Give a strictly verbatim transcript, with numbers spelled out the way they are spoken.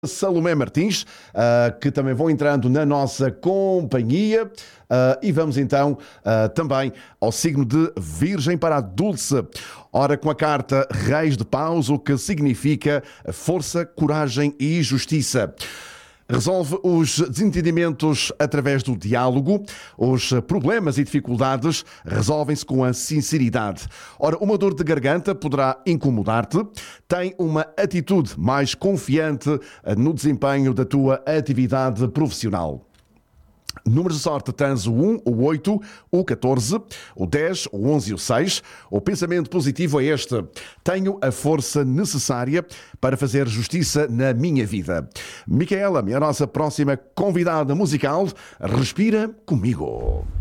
Salomé Martins, uh, que também vão entrando na nossa companhia. Uh, e vamos então uh, também ao signo de Virgem para a Dulce. Ora, com a carta Reis de Paus, o que significa força, coragem e justiça. Resolve os desentendimentos através do diálogo. Os problemas e dificuldades resolvem-se com a sinceridade. Ora, uma dor de garganta poderá incomodar-te. Tem uma atitude mais confiante no desempenho da tua atividade profissional. Números de sorte: tens o um, o oito, o catorze, o dez, o onze e o seis. O pensamento positivo é este: tenho a força necessária para fazer justiça na minha vida. Micaela, a nossa próxima convidada musical, respira comigo.